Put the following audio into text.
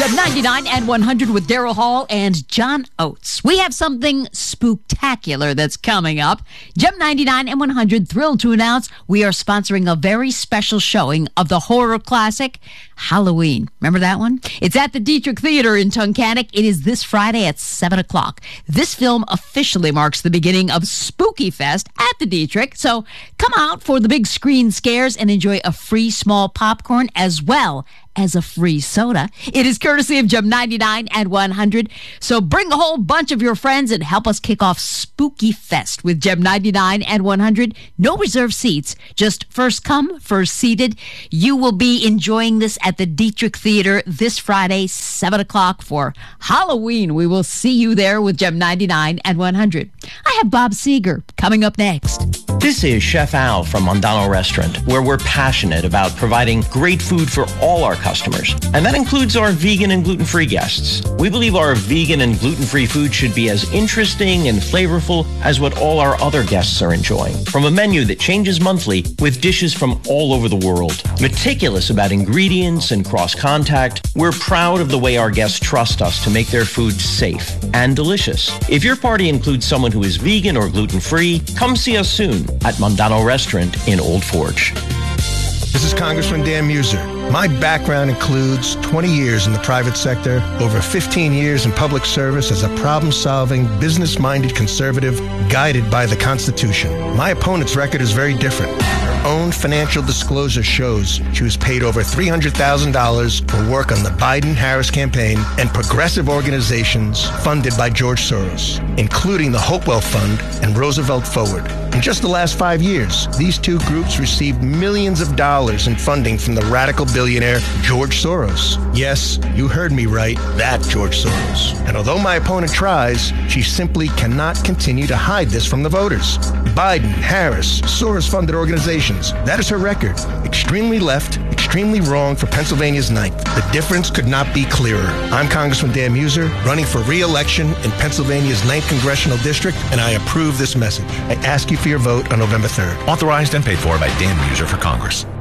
Gem 99 and 100 with Daryl Hall and John Oates. We have something spooktacular that's coming up. Gem 99 and 100 thrilled to announce we are sponsoring a very special showing of the horror classic Halloween. Remember that one? It's at the Dietrich Theater in Tunkhannock. It is this Friday at 7 o'clock. This film officially marks the beginning of Spooky Fest at the Dietrich. So come out for the big screen scares and enjoy a free small popcorn as well as a free soda. It is courtesy of Gem 99 and 100. So bring a whole bunch of your friends and help us kick off Spooky Fest with Gem 99 and 100. No reserved seats, just first come, first seated. You will be enjoying this at the Dietrich Theater this Friday, 7 o'clock for Halloween. We will see you there with Gem 99 and 100. I have Bob Seger coming up next. This is Chef Al from Mondano Restaurant, where we're passionate about providing great food for all our customers. And that includes our vegan and gluten-free guests. We believe our vegan and gluten-free food should be as interesting and flavorful as what all our other guests are enjoying. From a menu that changes monthly with dishes from all over the world. Meticulous about ingredients and cross-contact, we're proud of the way our guests trust us to make their food safe and delicious. If your party includes someone who is vegan or gluten-free, come see us soon at Mondano Restaurant in Old Forge. This is Congressman Dan Muser. My background includes 20 years in the private sector, over 15 years in public service as a problem-solving, business-minded conservative guided by the Constitution. My opponent's record is very different. Her own financial disclosure shows she was paid over $300,000 for work on the Biden-Harris campaign and progressive organizations funded by George Soros, including the Hopewell Fund and Roosevelt Forward. In just the last 5 years, these two groups received millions of dollars in funding from the radical billionaire George Soros. Yes, you heard me right, that George Soros. And although my opponent tries, she simply cannot continue to hide this from the voters. Biden, Harris, Soros-funded organizations, that is her record. Extremely left, extremely wrong for Pennsylvania's 9th. The difference could not be clearer. I'm Congressman Dan Muser, running for re-election in Pennsylvania's 9th Congressional District, and I approve this message. I ask you for your vote on November 3rd. Authorized and paid for by Dan Muser for Congress.